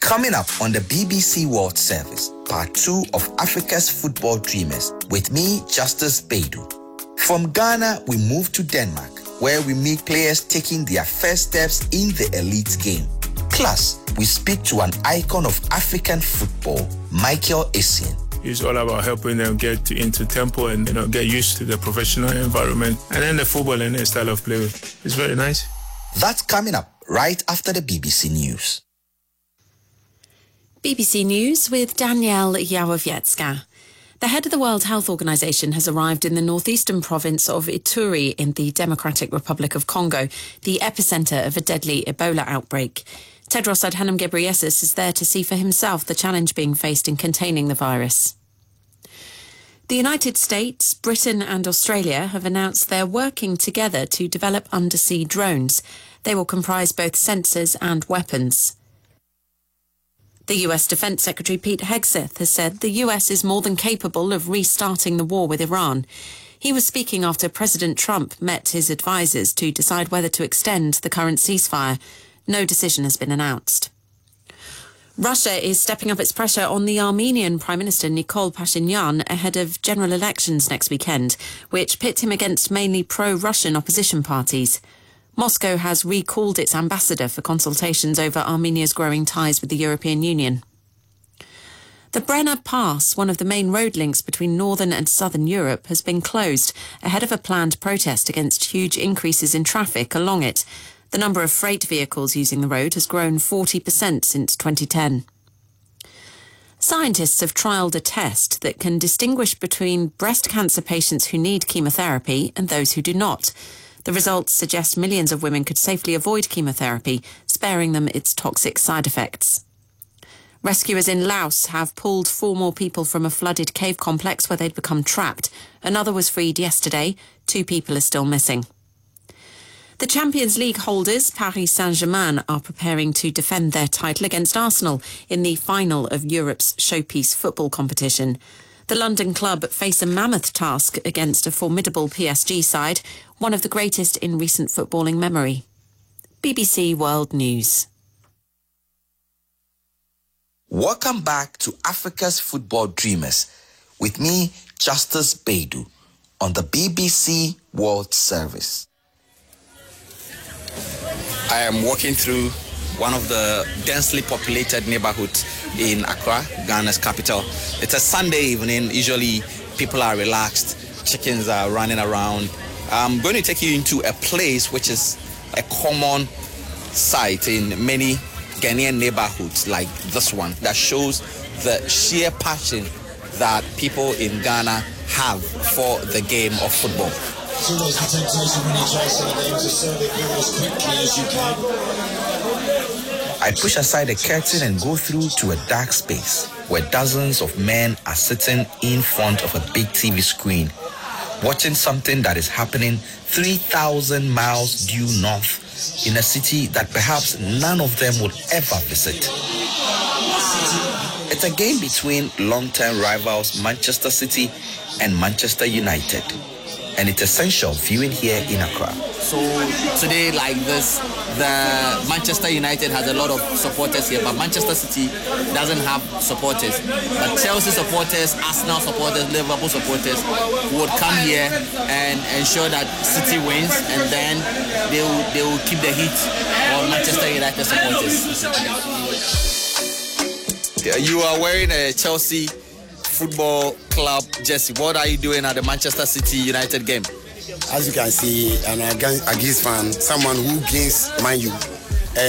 Coming up on the BBC World Service, part 2 of Africa's Football Dreamers, with me, Justice Beidou. From Ghana, we move to Denmark, where we meet players taking their first steps in the elite game. Plus, we speak to an icon of African football, Michael Essien. It's all about helping them get into tempo and get used to the professional environment, and then the football and the style of play. It's very nice. That's coming up right after the BBC News. BBC News with Danielle Yawowiecka. The head of the World Health Organization has arrived in the northeastern province of Ituri in the Democratic Republic of Congo, the epicenter of a deadly Ebola outbreak. Tedros Adhanom Ghebreyesus is there to see for himself the challenge being faced in containing the virus. The United States, Britain and Australia have announced they're working together to develop undersea drones. They will comprise both sensors and weapons. The US Defense Secretary Pete Hegseth has said the US is more than capable of restarting the war with Iran. He was speaking after President Trump met his advisers to decide whether to extend the current ceasefire. No decision has been announced. Russia is stepping up its pressure on the Armenian Prime Minister Nikol Pashinyan ahead of general elections next weekend, which pit him against mainly pro-Russian opposition parties. Moscow has recalled its ambassador for consultations over Armenia's growing ties with the European Union. The Brenner Pass, one of the main road links between northern and southern Europe, has been closed ahead of a planned protest against huge increases in traffic along it. The number of freight vehicles using the road has grown 40% since 2010. Scientists have trialled a test that can distinguish between breast cancer patients who need chemotherapy and those who do not. The results suggest millions of women could safely avoid chemotherapy, sparing them its toxic side effects. Rescuers in Laos have pulled 4 more people from a flooded cave complex where they'd become trapped. Another was freed yesterday. 2 people are still missing. The Champions League holders, Paris Saint-Germain, are preparing to defend their title against Arsenal in the final of Europe's showpiece football competition. The London club face a mammoth task against a formidable PSG side, one of the greatest in recent footballing memory. BBC World News. Welcome back to Africa's Football Dreamers, with me, Justice Beidou, on the BBC World Service. I am walking through one of the densely populated neighborhoods in Accra, Ghana's capital. It's a Sunday evening. Usually people are relaxed, chickens are running around. I'm going to take you into a place which is a common sight in many Ghanaian neighborhoods like this one, that shows the sheer passion that people in Ghana have for the game of football. It's always the temptation when you try something to serve it as quickly as you can. I push aside the curtain and go through to a dark space where dozens of men are sitting in front of a big TV screen, watching something that is happening 3,000 miles due north in a city that perhaps none of them would ever visit. It's a game between long-term rivals Manchester City and Manchester United, and it's essential viewing here in Accra. So today, like this, the Manchester United has a lot of supporters here, but Manchester City doesn't have supporters. But Chelsea supporters, Arsenal supporters, Liverpool supporters would come here and ensure that City wins, and then they will keep the heat on Manchester United supporters. You are wearing a Chelsea Football Club jersey. What are you doing at the Manchester City United game? As you can see, an against fan, someone who gains Man U